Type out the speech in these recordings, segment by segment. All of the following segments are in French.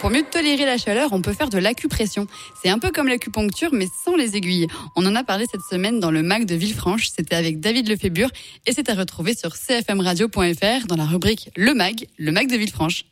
Pour mieux tolérer la chaleur, on peut faire de l'acupression. C'est un peu comme l'acupuncture, mais sans les aiguilles. On en a parlé cette semaine dans le MAG de Villefranche. C'était avec David Lefébure et c'est à retrouver sur cfmradio.fr dans la rubrique Le MAG de Villefranche.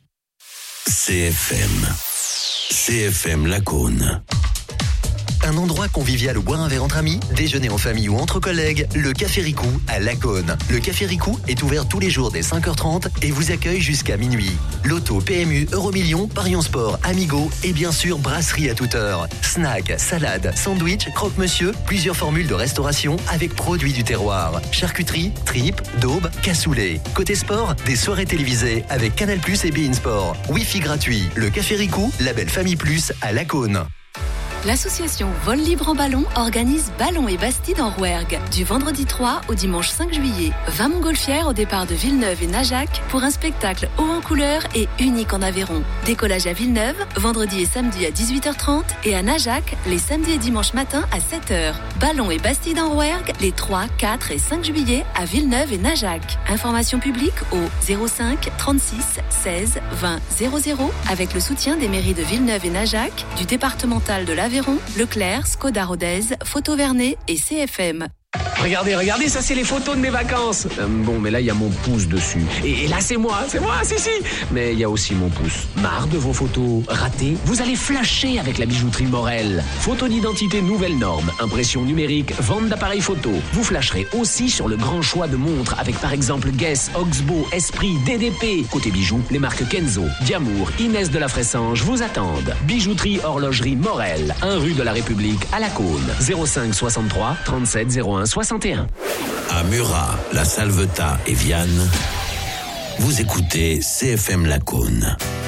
CFM Lacaune. Un endroit convivial où boire un verre entre amis, déjeuner en famille ou entre collègues, le Café Ricou à Lacaune. Le Café Ricou est ouvert tous les jours dès 5h30 et vous accueille jusqu'à minuit. Loto, PMU, Euromillions, Parions Sport, Amigo et bien sûr brasserie à toute heure. Snacks, salades, sandwich, croque-monsieur, plusieurs formules de restauration avec produits du terroir. Charcuterie, tripes, daubes, cassoulet. Côté sport, des soirées télévisées avec Canal+ et beIN Sport. Wi-Fi gratuit. Le Café Ricou, label Famille Plus à Lacaune. L'association Vol Libre en Ballon organise Ballon et Bastide en Rouergue du vendredi 3 au dimanche 5 juillet. 20 montgolfières au départ de Villeneuve et Najac pour un spectacle haut en couleur et unique en Aveyron. Décollage à Villeneuve, vendredi et samedi à 18h30 et à Najac, les samedis et dimanches matin à 7h. Ballon et Bastide en Rouergue les 3, 4 et 5 juillet à Villeneuve et Najac. Information publique au 05 36 16 20 00 avec le soutien des mairies de Villeneuve et Najac, du départemental de l'Aveyron, Leclerc, Skoda Rodez, Photo Vernet et CFM. Regardez, ça c'est les photos de mes vacances. Bon, mais là il y a mon pouce dessus. Et là c'est moi, si. Mais il y a aussi mon pouce. Marre de vos photos ratées? Vous allez flasher avec la bijouterie Morel. Photo d'identité nouvelle norme, impression numérique, vente d'appareils photo. Vous flasherez aussi sur le grand choix de montres avec par exemple Guess, Oxbow, Esprit, DDP. Côté bijoux, les marques Kenzo, Diamour, Inès de la Fressange vous attendent. Bijouterie horlogerie Morel, 1 rue de la République à Lacaune. 05 63 37 01 61. À Murat, La Salvetat et Vianne, vous écoutez CFM Lacaune.